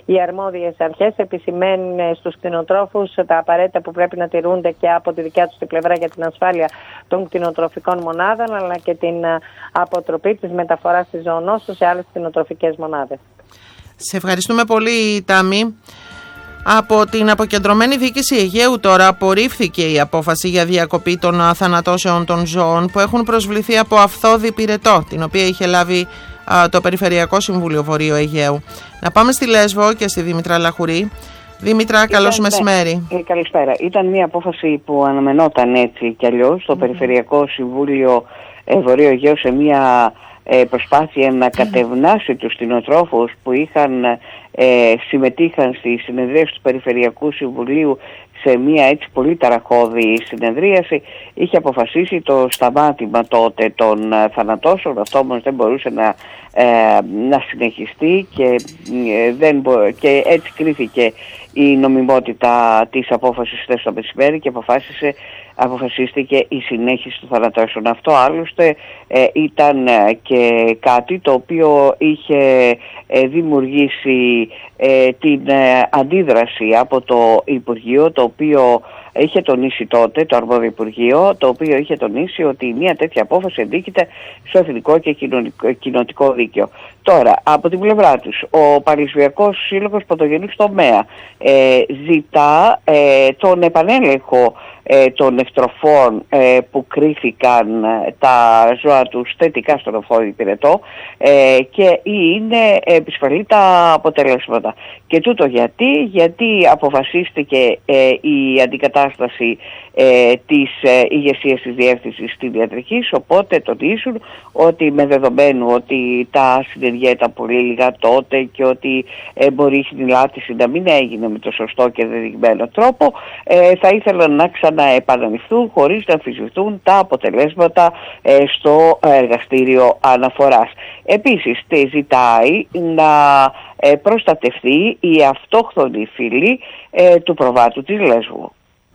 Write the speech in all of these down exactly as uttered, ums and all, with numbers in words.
οι αρμόδιες αρχές επισημαίνουν στους κτηνοτρόφους τα απαραίτητα που πρέπει να τηρούνται και από τη δικιά τους την πλευρά για την ασφάλεια των κτηνοτροφικών μονάδων, αλλά και την αποτροπή της μεταφοράς της ζωονόσου σε άλλες κτηνοτροφικές μονάδες. Σε ευχαριστούμε πολύ, Τάμι. Από την αποκεντρωμένη διοίκηση Αιγαίου τώρα απορρίφθηκε η απόφαση για διακοπή των θανατώσεων των ζώων που έχουν προσβληθεί από Αυθόδη Πυρετό, την οποία είχε λάβει α, το Περιφερειακό Συμβούλιο Βορείου Αιγαίου. Να πάμε στη Λέσβο και στη Δήμητρα Λαχουρή. Δήμητρα, καλώς μεσημέρι. Ε, καλησπέρα. Ήταν μια απόφαση που αναμενόταν έτσι κι αλλιώς στο mm-hmm. Περιφερειακό Συμβούλιο ε, Βορείου Αιγαίου σε μια ε, προσπάθεια να κατευνάσει τους κτηνοτρόφους που είχαν, ε, συμμετείχαν στη συνεδρίαση του Περιφερειακού Συμβουλίου σε μια έτσι πολύ ταραχώδη συνεδρίαση. Είχε αποφασίσει το σταμάτημα τότε των ε, θανατώσεων. Αυτό όμως δεν μπορούσε να, ε, να συνεχιστεί και, ε, δεν μπο- και έτσι κρίθηκε η νομιμότητα της απόφασης χθες το μεσημέρι και αποφάσισε, αποφασίστηκε η συνέχιση του θανατώσεων. Αυτό άλλωστε ε, ήταν ε, και κάτι το οποίο είχε ε, δημιουργήσει ε, την ε, αντίδραση από το Υπουργείο, το οποίο είχε τονίσει τότε, το αρμόδιο Υπουργείο, το οποίο είχε τονίσει ότι μια τέτοια απόφαση ενδίκηται στο εθνικό και κοινοτικό δίκαιο. Τώρα, από την πλευρά τους, ο Παρισβιακός Σύλλογος Πρωτογενούς Τομέα ε, ζητά ε, τον επανέλεγχο ε, των εκτροφών ε, που κρίθηκαν ε, τα ζώα τους θετικά στον Αυθόδη Πυρετό ε, και είναι επισφαλή τα αποτελέσματα. Και τούτο γιατί, γιατί αποφασίστηκε ε, η αντικατάσταση ε, της ε, ηγεσίας της διεύθυνσης στην ιατρικής, οπότε τονίζουν ότι με δεδομένου ότι τα συνεργεία ήταν πολύ λίγα τότε και ότι ε, μπορεί η χνηλάτιση να μην έγινε με το σωστό και δεδειγμένο τρόπο, ε, θα ήθελαν να ξαναεπαναληφθούν χωρίς να αμφισβητούν τα αποτελέσματα ε, στο εργαστήριο αναφοράς. Επίσης, τε ζητάει να ε, προστατευτεί η αυτόχθονη φύλη ε, του προβάτου της Λέσβου.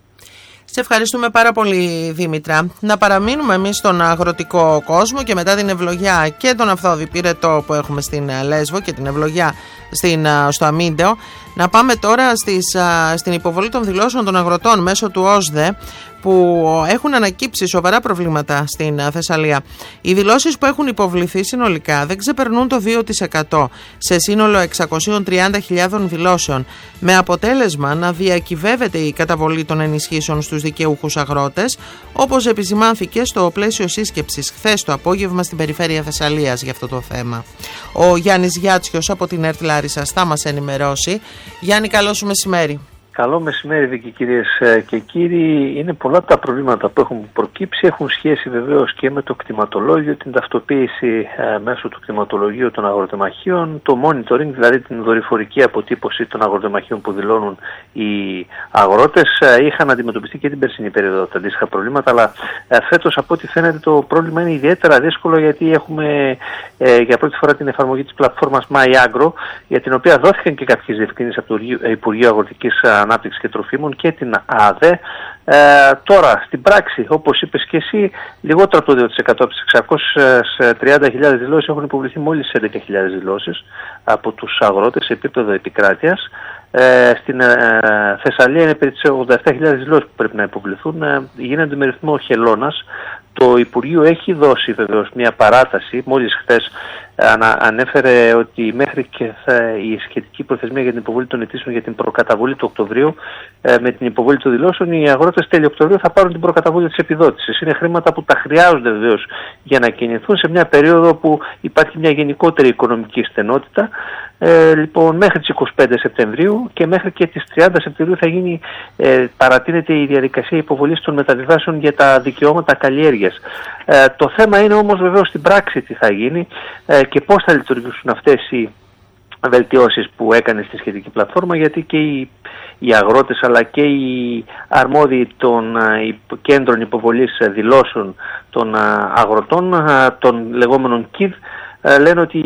Σε ευχαριστούμε πάρα πολύ, Δήμητρα. Να παραμείνουμε εμείς στον αγροτικό κόσμο και μετά την ευλογιά και τον Αυθόδη Πυρετό που έχουμε στην Λέσβο και την ευλογιά στην, στο Αμίντεο, να πάμε τώρα στις, στην υποβολή των δηλώσεων των αγροτών μέσω του ΟΣΔΕ που έχουν ανακύψει σοβαρά προβλήματα στην Θεσσαλία. Οι δηλώσεις που έχουν υποβληθεί συνολικά δεν ξεπερνούν το δύο τοις εκατό σε σύνολο εξακόσιες τριάντα χιλιάδες δηλώσεων, με αποτέλεσμα να διακυβεύεται η καταβολή των ενισχύσεων στους δικαιούχους αγρότες, όπως επισημάνθηκε στο πλαίσιο σύσκεψης χθες το απόγευμα στην περιφέρεια Θεσσαλίας για αυτό το θέμα. Ο Γιάννης Γιάτσιος από την ΕΡΤ Λάρισσας θα μας ενημερώσει. Γιάννη, καλό σου μεσημέρι. Καλό μεσημέρι, Βίκη, κυρίες και κύριοι. Είναι πολλά τα προβλήματα που έχουν προκύψει. Έχουν σχέση βεβαίως και με το κτηματολόγιο, την ταυτοποίηση ε, μέσω του κτηματολογίου των αγροτεμαχίων, το monitoring, δηλαδή την δορυφορική αποτύπωση των αγροτεμαχίων που δηλώνουν οι αγρότες. Ε, είχαν αντιμετωπιστεί και την περσινή περίοδο τα αντίστοιχα προβλήματα, αλλά ε, φέτος από ό,τι φαίνεται το πρόβλημα είναι ιδιαίτερα δύσκολο, γιατί έχουμε ε, για πρώτη φορά την εφαρμογή της πλατφόρμας MyAgro, για την οποία δόθηκαν και κάποιες διευκρινήσεις από το Υπουργείο Αγροτικής Ανάπτυξης και Τροφίμων και την ΑΔΕ. Ε, τώρα, στην πράξη, όπως είπες και εσύ, λιγότερο από το δύο τοις εκατό από τις εξακόσιες τριάντα χιλιάδες δηλώσεις έχουν υποβληθεί μόλις έντεκα χιλιάδες δηλώσεις από τους αγρότες σε επίπεδο επικράτειας. Ε, στην ε, Θεσσαλία είναι περί τις ογδόντα επτά χιλιάδες δηλώσεις που πρέπει να υποβληθούν. Ε, γίνονται με ρυθμό χελώνας. Το Υπουργείο έχει δώσει βεβαίως μια παράταση. Μόλις χθες ανα, ανέφερε ότι μέχρι και θα, η σχετική προθεσμία για την υποβολή των αιτήσεων για την προκαταβολή του Οκτωβρίου, ε, με την υποβολή των δηλώσεων, οι αγρότες τέλη Οκτωβρίου θα πάρουν την προκαταβολή της επιδότησης. Είναι χρήματα που τα χρειάζονται βεβαίως για να κινηθούν σε μια περίοδο που υπάρχει μια γενικότερη οικονομική στενότητα. Ε, λοιπόν, μέχρι τις είκοσι πέντε Σεπτεμβρίου και μέχρι και τις τριάντα Σεπτεμβρίου θα γίνει, ε, παρατείνεται η διαδικασία υποβολής των μεταβιβάσεων για τα δικαιώματα καλλιέργειας. Ε, το θέμα είναι όμως βεβαίως στην πράξη τι θα γίνει ε, και πώς θα λειτουργήσουν αυτές οι βελτιώσεις που έκανε στη σχετική πλατφόρμα, γιατί και οι, οι αγρότες αλλά και οι αρμόδιοι των ε, κέντρων υποβολής δηλώσεων των ε, αγροτών, ε, των λεγόμενων κιντ, ε, λένε ότι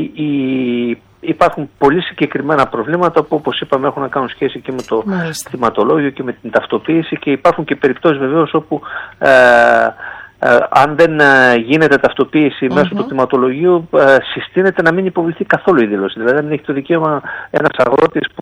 οι υπάρχουν πολύ συγκεκριμένα προβλήματα που, όπως είπαμε, έχουν να κάνουν σχέση και με το κτηματολόγιο και με την ταυτοποίηση, και υπάρχουν και περιπτώσεις βεβαίως όπου ε, ε, αν δεν ε, γίνεται ταυτοποίηση mm-hmm. μέσω του κτηματολογίου, ε, συστήνεται να μην υποβληθεί καθόλου η δήλωση. Δηλαδή, αν έχει το δικαίωμα ένας αγρότης που